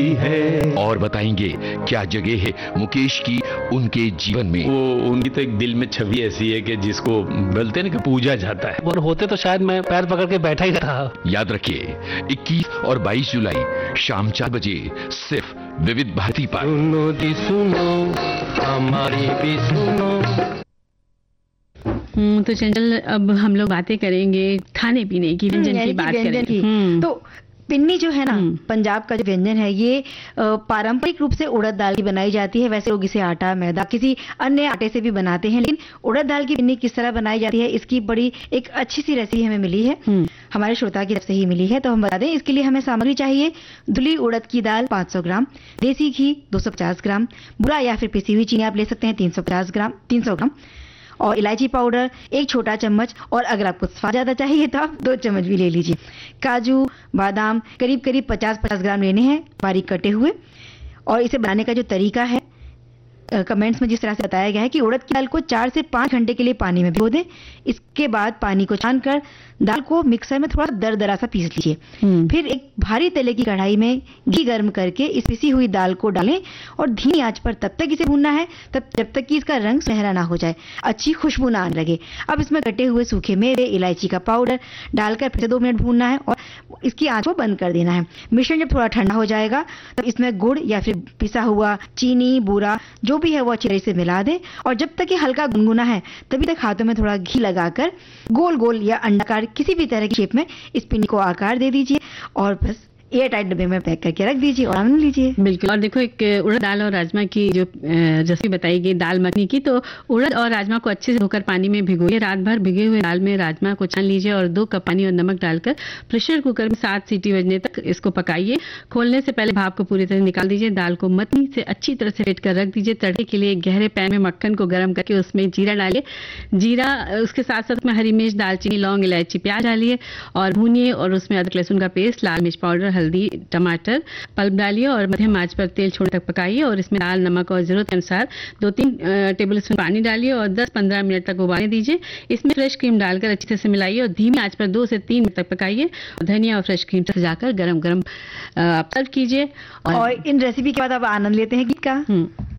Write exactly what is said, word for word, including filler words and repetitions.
है। और बताएंगे क्या जगह है मुकेश की उनके जीवन में। वो उनकी तो एक दिल में छवि ऐसी है कि जिसको बोलते हैं ना कि पूजा जाता है। और होते तो शायद मैं पैर पकड़ के बैठा ही रहा। याद रखिए इक्कीस और बाईस जुलाई शाम चार बजे सिर्फ विविध भारती पर। सुनो दी सुनो हमारी भी सुनो। हम्म तो चंचल, अब हम लोग बातें करेंगे खाने पीने की, व्यंजन की बात करेंगे। तो पिन्नी जो है ना, पंजाब का जो व्यंजन है, ये पारंपरिक रूप से उड़द दाल की बनाई जाती है। वैसे लोग इसे आटा, मैदा, किसी अन्य आटे से भी बनाते हैं, लेकिन उड़द दाल की पिन्नी किस तरह बनाई जाती है, इसकी बड़ी एक अच्छी सी रेसिपी हमें मिली है, हमारे श्रोता की तरफ से ही मिली है। तो हम बता दें, इसके लिए हमें सामग्री चाहिए: धुली उड़द की दाल पाँच सौ ग्राम, देसी घी दो सौ पचास ग्राम, बुरा या फिर पिसी हुई चीनी आप ले सकते हैं तीन सौ पचास ग्राम तीन सौ ग्राम, और इलायची पाउडर एक छोटा चम्मच, और अगर आपको स्वाद ज्यादा चाहिए तो आप दो चम्मच भी ले लीजिए। काजू, बादाम करीब करीब पचास पचास ग्राम लेने हैं, बारीक कटे हुए। और इसे बनाने का जो तरीका है, कमेंट्स में जिस तरह से बताया गया है कि उड़द की दाल को चार से पांच घंटे के लिए पानी में भिगो दें। इसके बाद पानी को छानकर दाल को मिक्सर में थोड़ा दरदरा सा पीस लीजिए। फिर एक भारी तले की कढ़ाई में घी गर्म करके इस पिसी हुई दाल को डालें और धीमी आंच पर तब तक इसे भूनना है तब जब तक कि इसका रंग सुनहरा ना हो जाए, अच्छी खुशबू ना आने लगे। अब इसमें कटे हुए सूखे मेवे, इलायची का पाउडर डालकर फिर से दो मिनट भूनना है और इसकी आंच को बंद कर देना है। मिश्रण जब थोड़ा ठंडा हो जाएगा तो इसमें गुड़ या फिर पिसा हुआ चीनी, बूरा जो भी है वो अच्छी तरह से मिला दें, और जब तक ये हल्का गुनगुना है तभी तक हाथों में थोड़ा घी लगाकर गोल गोल या अंडाकार किसी भी तरह की शेप में इस पिन्नी को आकार दे दीजिए और बस एयर टाइट डब्बे में पैक करके रख दीजिए और आनंद लीजिए। बिल्कुल। और देखो, एक उड़द दाल और राजमा की जो रेसिपी बताई गई दाल मखनी की, तो उड़द और राजमा को अच्छे से धोकर पानी में भिगोइए। रात भर भिगे हुए दाल में राजमा को छान लीजिए और दो कप पानी और नमक डालकर प्रेशर कुकर में सात सीटी बजने तक इसको पकाइए। खोलने से पहले भाप को पूरी तरह निकाल दीजिए। दाल को मथनी से अच्छी तरह से फेंट कर रख दीजिए। तड़के के लिए गहरे पैन में मक्खन को गर्म करके उसमें जीरा डालिए। जीरा उसके साथ साथ में हरी मिर्च, दालचीनी, लौंग, इलायची, प्याज डालिए और भूनिए, और उसमें अदरक लहसुन का पेस्ट, लाल मिर्च पाउडर, हल्दी, टमाटर पल्प डालिए और मध्यम आंच पर तेल छोड़ने तक पकाइए। और इसमें दाल, नमक और जरूरत के अनुसार दो तीन टेबल स्पून पानी डालिए और दस पंद्रह मिनट तक उबालने दीजिए। इसमें फ्रेश क्रीम डालकर अच्छे से मिलाइए और धीमी आंच पर दो से तीन मिनट तक पकाइए। धनिया और फ्रेश क्रीम से सजाकर गरम गरम सर्व कीजिए। और, और इन रेसिपी के बाद आप आनंद लेते हैं गीत का।